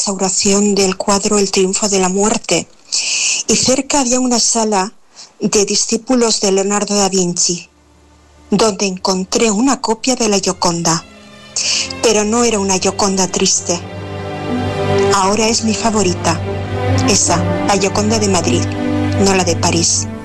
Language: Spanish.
restauración del cuadro El triunfo de la muerte, y cerca había una sala de discípulos de Leonardo da Vinci, donde encontré una copia de la Gioconda, pero no era una Gioconda triste. Ahora es mi favorita, esa, la Gioconda de Madrid, no la de París.